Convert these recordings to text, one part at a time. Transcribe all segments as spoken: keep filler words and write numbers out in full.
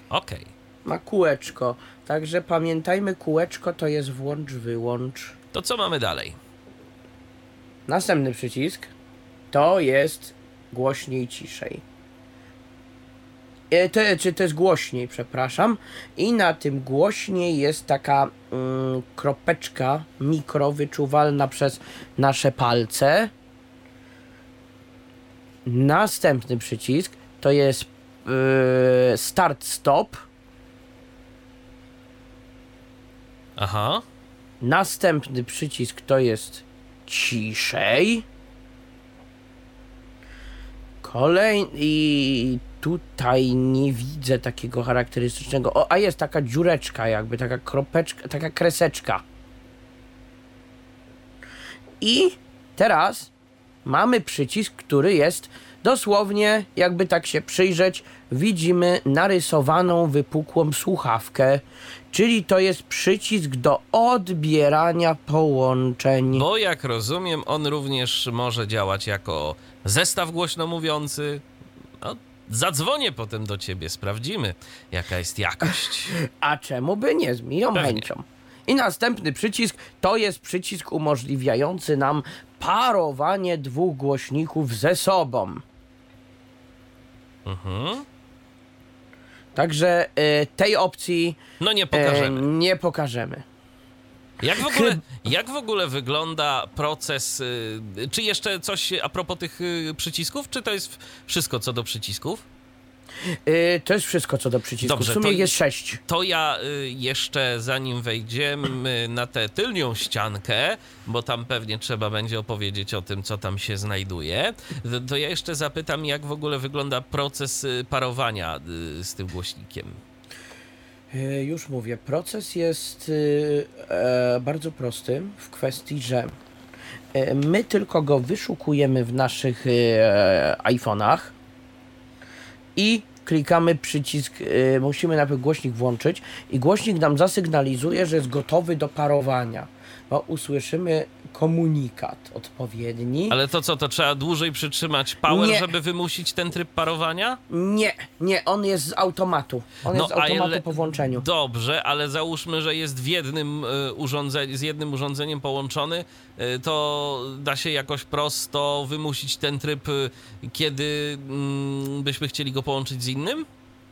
Okej. Okay. Ma kółeczko, także pamiętajmy, kółeczko to jest włącz, wyłącz. To co mamy dalej? Następny przycisk to jest głośniej, ciszej. E, to, czy to jest głośniej, przepraszam. I na tym głośniej jest taka mm, kropeczka mikro wyczuwalna przez nasze palce. Następny przycisk to jest yy, start, stop. Aha. Następny przycisk to jest ciszej. Kolejny i tutaj nie widzę takiego charakterystycznego. O, a jest taka dziureczka jakby, taka kropeczka, taka kreseczka. I teraz mamy przycisk, który jest dosłownie, jakby tak się przyjrzeć, widzimy narysowaną, wypukłą słuchawkę, czyli to jest przycisk do odbierania połączeń. Bo jak rozumiem, on również może działać jako zestaw głośno mówiący. No, zadzwonię potem do ciebie, sprawdzimy, jaka jest jakość. A czemu by nie, z miłą Pewnie. chęcią. I następny przycisk to jest przycisk umożliwiający nam parowanie dwóch głośników ze sobą. Mhm. Także y, tej opcji No nie y, pokażemy. nie pokażemy. Jak w ogóle, jak w ogóle wygląda proces, y, czy jeszcze coś a propos tych y, przycisków, czy to jest wszystko co do przycisków? Y, to jest wszystko co do przycisków. Dobrze, w sumie to- jest sześć. To ja y, jeszcze zanim wejdziemy na tę tylnią ściankę, bo tam pewnie trzeba będzie opowiedzieć o tym, co tam się znajduje, to, to ja jeszcze zapytam, jak w ogóle wygląda proces y, parowania y, z tym głośnikiem. Y, już mówię, proces jest y, e, bardzo prosty w kwestii, że y, my tylko go wyszukujemy w naszych y, iPhone'ach i klikamy przycisk, y, musimy najpierw głośnik włączyć i głośnik nam zasygnalizuje, że jest gotowy do parowania. Bo usłyszymy komunikat odpowiedni. Ale to co, to trzeba dłużej przytrzymać power, Nie. żeby wymusić ten tryb parowania? Nie, nie, on jest z automatu. On jest z automatu ale- po włączeniu. Dobrze, ale załóżmy, że jest w jednym y, urządzeniu, z jednym urządzeniem połączony, y, to da się jakoś prosto wymusić ten tryb, y, kiedy mm, byśmy chcieli go połączyć z innym?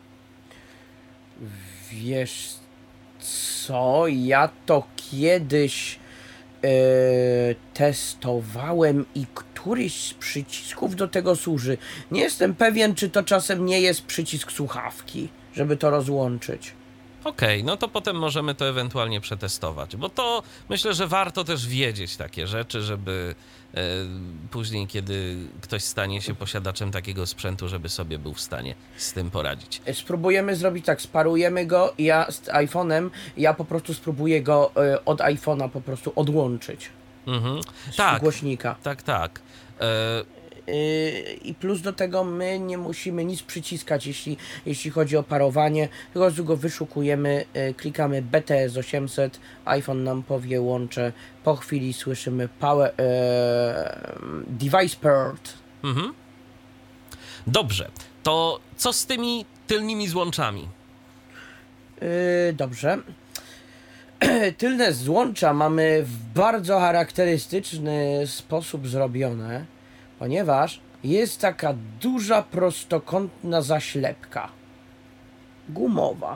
Wiesz co, ja to kiedyś e, testowałem i któryś z przycisków do tego służy. Nie jestem pewien, czy to czasem nie jest przycisk słuchawki, żeby to rozłączyć. Okej, no to potem możemy to ewentualnie przetestować, bo to myślę, że warto też wiedzieć takie rzeczy, żeby e, później, kiedy ktoś stanie się posiadaczem takiego sprzętu, żeby sobie był w stanie z tym poradzić. Spróbujemy zrobić tak, sparujemy go, ja z iPhone'em, ja po prostu spróbuję go e, od iPhone'a po prostu odłączyć Mhm. z Tak, głośnika. tak, tak. E, Yy, I plus do tego my nie musimy nic przyciskać, jeśli, jeśli chodzi o parowanie. Po prostu go wyszukujemy, yy, klikamy B T S osiemset, iPhone nam powie łącze. Po chwili słyszymy power, yy, device paired. mhm. Dobrze, to co z tymi tylnymi złączami? Yy, dobrze. Tylne złącza mamy w bardzo charakterystyczny sposób zrobione, ponieważ jest taka duża prostokątna zaślepka gumowa.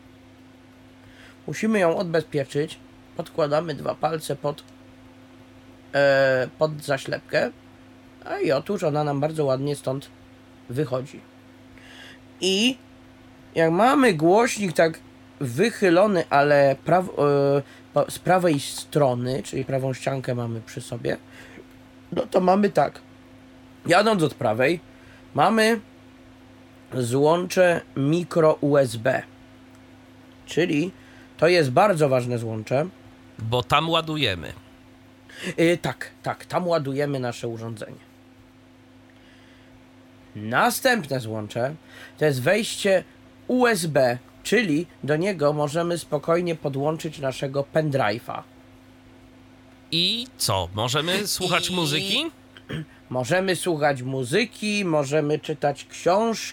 Musimy ją odbezpieczyć. Podkładamy dwa palce pod, e, pod zaślepkę, a i otóż ona nam bardzo ładnie stąd wychodzi. I jak mamy głośnik tak wychylony, ale praw, e, po, z prawej strony, czyli prawą ściankę mamy przy sobie, no to mamy tak. Jadąc od prawej, mamy złącze mikro U S B, czyli to jest bardzo ważne złącze. Bo tam ładujemy. Yy, tak, tak, tam ładujemy nasze urządzenie. Następne złącze to jest wejście U S B, czyli do niego możemy spokojnie podłączyć naszego pendrive'a. I co, możemy słuchać I- muzyki? Możemy słuchać muzyki, możemy czytać książki.